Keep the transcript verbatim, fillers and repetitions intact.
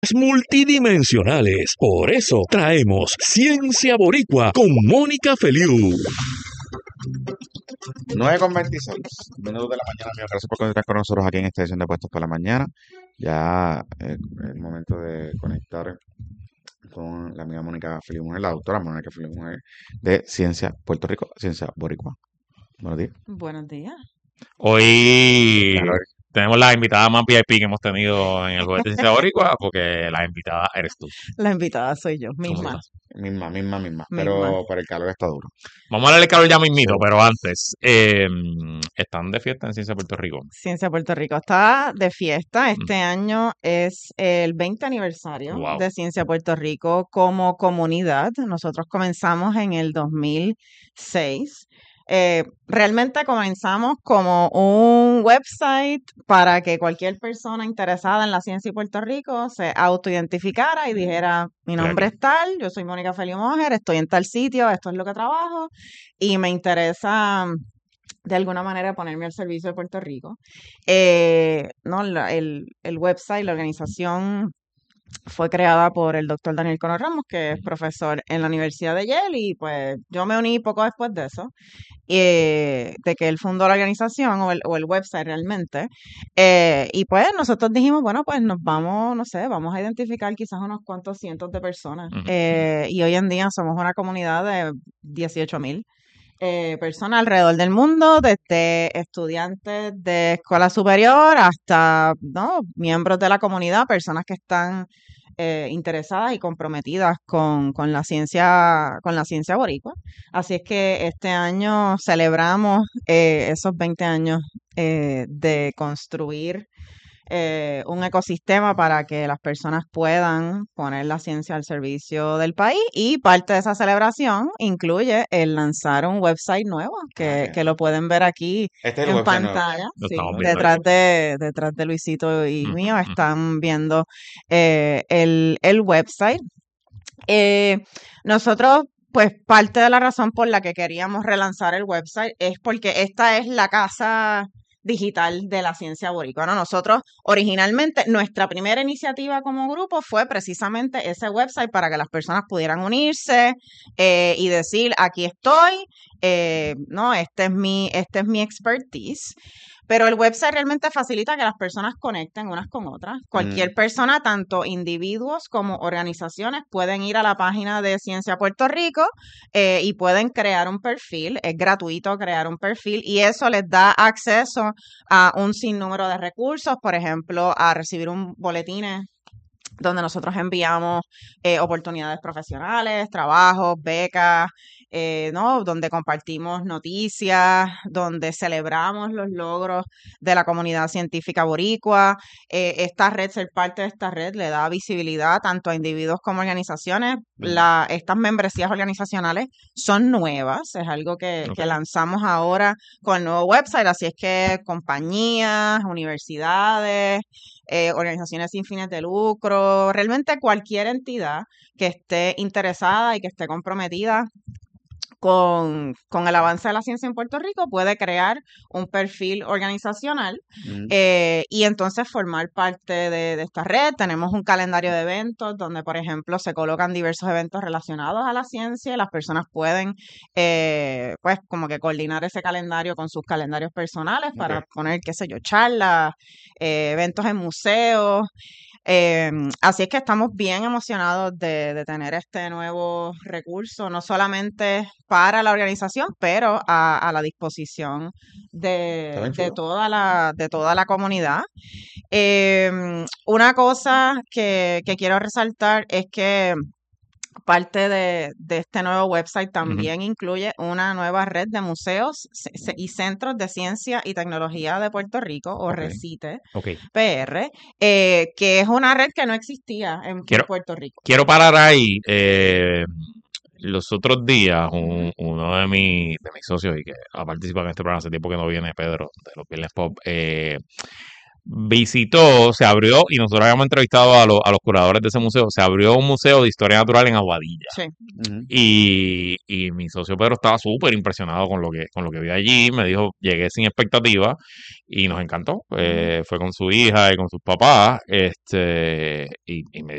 multidimensionales. Por eso traemos Ciencia Boricua con Mónica Feliu. nueve con veintiséis minutos de la mañana, amigos. Gracias por conectar con nosotros aquí en esta edición de Puestos para la Mañana. Ya es el momento de conectar con la amiga Mónica Feliu Mujer, la doctora Mónica Feliu Mujer de Ciencia Puerto Rico, Ciencia Boricua. Buenos días. Buenos días. Hoy Claro. tenemos la invitada más V I P que hemos tenido en el Jueves de Ciencia Boricua, porque la invitada eres tú. La invitada soy yo, misma. estás? Misma, misma, misma. Misma. Pero, pero el calor está duro. Vamos a darle calor ya mismito, Sí. pero antes, eh, están de fiesta en Ciencia Puerto Rico. Ciencia Puerto Rico está de fiesta. Este Mm. año es el veinte aniversario Wow. de Ciencia Puerto Rico como comunidad. Nosotros comenzamos en el dos mil seis. Eh, realmente comenzamos como un website para que cualquier persona interesada en la ciencia y Puerto Rico se autoidentificara y dijera, mi nombre es tal, yo soy Mónica Feliu Mujer, estoy en tal sitio, esto es lo que trabajo y me interesa de alguna manera ponerme al servicio de Puerto Rico. Eh, no, la- el, el website, la organización fue creada por el doctor Daniel Cono Ramos, que es profesor en la Universidad de Yale, y pues yo me uní poco después de eso, eh, de que él fundó la organización o el, o el website realmente. Eh, y pues nosotros dijimos, bueno, pues nos vamos, no sé, vamos a identificar quizás unos cuantos cientos de personas. Ujú. Eh, y hoy en día somos una comunidad de dieciocho mil eh, personas alrededor del mundo, desde estudiantes de escuela superior hasta, ¿no?, miembros de la comunidad, personas que están eh, interesadas y comprometidas con, con la ciencia, con la ciencia boricua. Así es que este año celebramos eh, esos veinte años eh, de construir eh, un ecosistema para que las personas puedan poner la ciencia al servicio del país, y parte de esa celebración incluye el lanzar un website nuevo que, Ah, que lo pueden ver aquí Este es el en website nuevo. pantalla. Lo Sí, estamos viendo detrás aquí. de, detrás de Luisito y Ujú, mío ujú. están viendo eh, el, el website. Eh, nosotros, pues parte de la razón por la que queríamos relanzar el website es porque esta es la casa digital de la ciencia boricua, ¿no? Nosotros originalmente, nuestra primera iniciativa como grupo fue precisamente ese website para que las personas pudieran unirse eh, y decir, aquí estoy, eh, no, este es mi, este es mi expertise. Pero el website realmente facilita que las personas conecten unas con otras. Cualquier Mm. persona, tanto individuos como organizaciones, pueden ir a la página de Ciencia Puerto Rico eh, y pueden crear un perfil. Es gratuito crear un perfil y eso les da acceso a un sinnúmero de recursos, por ejemplo, a recibir un boletines donde nosotros enviamos eh, oportunidades profesionales, trabajos, becas, eh, ¿no? Donde compartimos noticias, donde celebramos los logros de la comunidad científica boricua. Eh, esta red, ser parte de esta red, le da visibilidad tanto a individuos como organizaciones. La, estas membresías organizacionales son nuevas, es algo que, Ok. que lanzamos ahora con el nuevo website, así es que compañías, universidades, eh, organizaciones sin fines de lucro, realmente cualquier entidad que esté interesada y que esté comprometida con, con el avance de la ciencia en Puerto Rico puede crear un perfil organizacional Mm. eh, y entonces formar parte de, de esta red. Tenemos un calendario de eventos donde, por ejemplo, se colocan diversos eventos relacionados a la ciencia y las personas pueden, eh, pues, como que coordinar ese calendario con sus calendarios personales para Ok. poner, qué sé yo, charlas, eh, eventos en museos. Eh, así es que estamos bien emocionados de, de tener este nuevo recurso, no solamente para la organización, pero a, a la disposición Está de, bien de chulo. toda la, de toda la comunidad. Eh, una cosa que, que quiero resaltar es que parte de, de este nuevo website Ujú. también incluye una nueva red de museos ce- ce- y centros de ciencia y tecnología de Puerto Rico, o Ok. RECITE Ok. P R, eh, que es una red que no existía en, en Quiero, Puerto Rico. quiero parar ahí. Eh, los otros días, Ujú. un- uno de, mi- de mis socios, y que ha participado en este programa hace tiempo que no viene, Pedro, de los Viernes Pop, eh, visitó, se abrió, y nosotros habíamos entrevistado a, los a los curadores de ese museo, se abrió un museo de historia natural en Aguadilla. Sí. Ujú. Y, y mi socio Pedro estaba súper impresionado con lo que, con lo que vio allí. Me dijo, llegué sin expectativa y nos encantó. Eh, fue con su hija y con sus papás, este, y, y me dijo